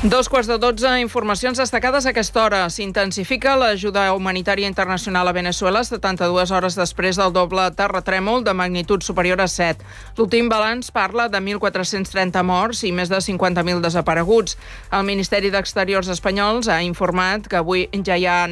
2:12, informacions destacades a aquesta hora. S'intensifica l'ajuda humanitària internacional a Veneçuela 72 hores després del doble terratrèmol de magnitud superior a 7. L'últim balanç parla de 1.430 morts i més de 50.000 desapareguts. El Ministeri d'Exteriors espanyols ha informat que avui ja hi ha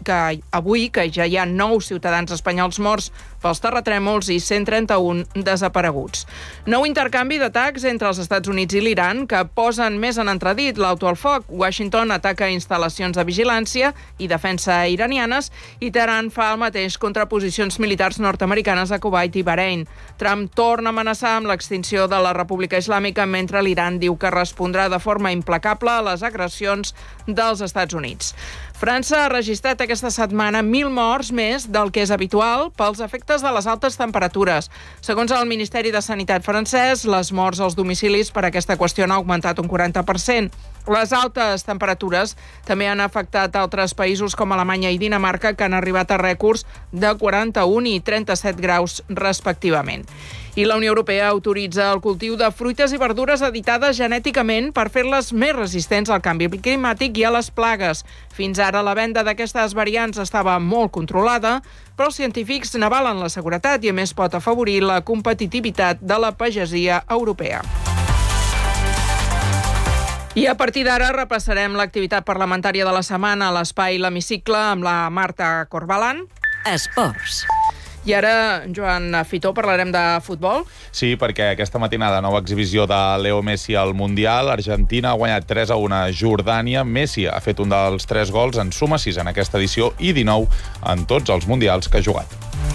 9 ciutadans espanyols morts pels terratrèmols i 131 desapareguts. Nou intercanvi d'atacs entre els Estats Units i l'Iran que posen més en entredit l'auto al foc. Washington ataca instal·lacions de vigilància i defensa iranianes i Teheran fa el mateix contra posicions militars nord-americanes a Kuwait i Bahrein. Trump torna a amenaçar amb l'extinció de la República Islàmica mentre l'Iran diu que respondrà de forma implacable a les agressions dels Estats Units. França ha registrat aquesta setmana 1.000 morts més del que és habitual pels efectes de les altes temperatures. Segons el Ministeri de Sanitat francès, les morts als domicilis per aquesta qüestió han augmentat un 40%. Les altes temperatures també han afectat altres països com Alemanya i Dinamarca, que han arribat a rècords de 41 i 37 graus respectivament. I la Unió Europea autoritza el cultiu de fruites i verdures editades genèticament per fer-les més resistents al canvi climàtic i a les plagues. Fins ara la venda d'aquestes variants estava molt controlada, però els científics n'avalen la seguretat i a més pot afavorir la competitivitat de la pagesia europea. I a partir d'ara repassarem l'activitat parlamentària de la setmana a l'espai L'Hemicicle amb la Marta Corbalan. Esports. I ara, Joan Fitó, parlarem de futbol. Sí, perquè aquesta matinada nova exhibició de Leo Messi al Mundial. Argentina ha guanyat 3-1 a Jordània. Messi ha fet un dels 3 gols, en suma 6 en aquesta edició i 19 en tots els Mundials que ha jugat.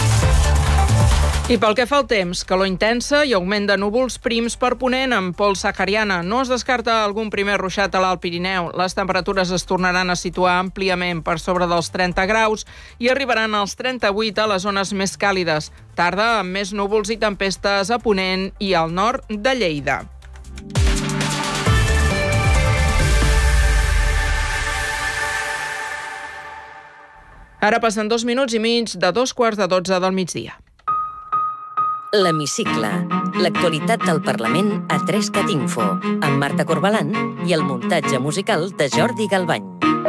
I pel que fa al temps, calor intensa i augment de núvols prims per ponent amb pols sahariana. No es descarta algun primer ruixat a l'Alt Pirineu. Les temperatures es tornaran a situar àmpliament per sobre dels 30 graus i arribaran als 38 a les zones més càlides. Tarda amb més núvols i tempestes a ponent i al nord de Lleida. Ara passen 2 minuts i mig de 2:15 del migdia. L'Hemicicle. L'actualitat del Parlament a 3CAT-Info, amb Marta Corbalan i el muntatge musical de Jordi Galbany.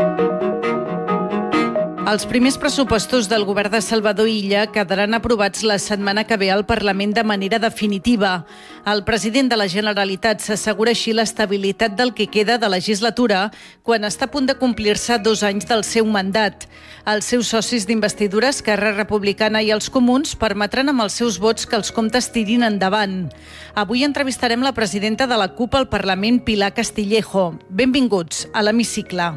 Els primers pressupostos del govern de Salvador Illa quedaran aprovats la setmana que ve al Parlament de manera definitiva. El president de la Generalitat s'assegura així l'estabilitat del que queda de legislatura quan està a punt de complir-se 2 anys del seu mandat. Els seus socis d'investidura, Esquerra Republicana i els Comuns, permetran amb els seus vots que els comptes tirin endavant. Avui entrevistarem la presidenta de la CUP al Parlament, Pilar Castillejo. Benvinguts a l'Hemicicle.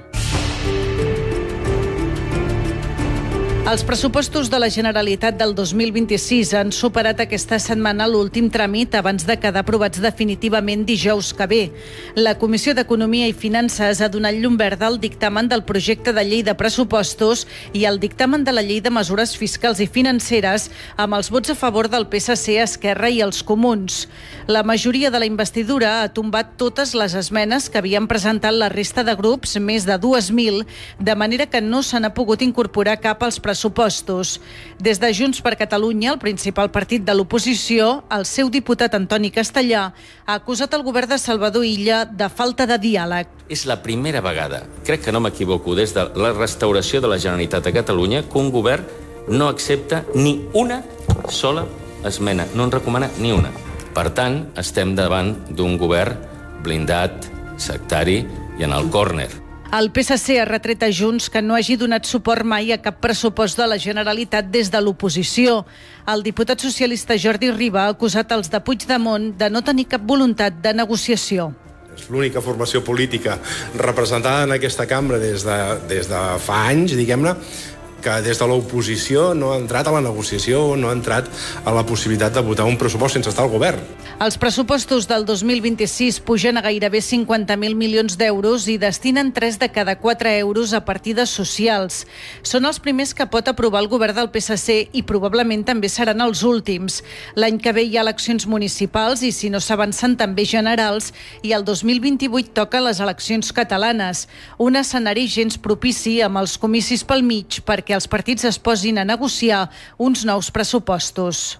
Els pressupostos de la Generalitat del 2026 han superat aquesta setmana l'últim tràmit abans de quedar aprovats definitivament dijous que ve. La Comissió d'Economia i Finances ha donat llum verda al dictamen del projecte de llei de pressupostos i al dictamen de la llei de mesures fiscals i financeres amb els vots a favor del PSC, Esquerra i els Comuns. La majoria de la investidura ha tombat totes les esmenes que havien presentat la resta de grups, més de 2.000, de manera que no se n'ha pogut incorporar cap als pressupostos. Des de Junts per Catalunya, el principal partit de l'oposició, el seu diputat Antoni Castellà ha acusat el govern de Salvador Illa de falta de diàleg. És la primera vegada, crec que no m'equivoco, des de la restauració de la Generalitat a Catalunya, que un govern no accepta ni una sola esmena, no en recomana ni una. Per tant, estem davant d'un govern blindat, sectari i en el córner. El PSC ha retret a Junts que no hagi donat suport mai a cap pressupost de la Generalitat des de l'oposició. El diputat socialista Jordi Riba ha acusat els de Puigdemont de no tenir cap voluntat de negociació. És l'única formació política representada en aquesta cambra des de fa anys, diguem-ne, que des de l'oposició no ha entrat a la negociació, no ha entrat a la possibilitat de votar un pressupost sense estar al govern. Els pressupostos del 2026 pugen a gairebé 50.000 milions d'euros i destinen 3 de cada 4 euros a partides socials. Són els primers que pot aprovar el govern del PSC i probablement també seran els últims. L'any que ve hi ha eleccions municipals i, si no s'avancen, també generals, i el 2028 toquen les eleccions catalanes. Un escenari gens propici amb els comicis pel mig perquè els partits es posin a negociar uns nous pressupostos.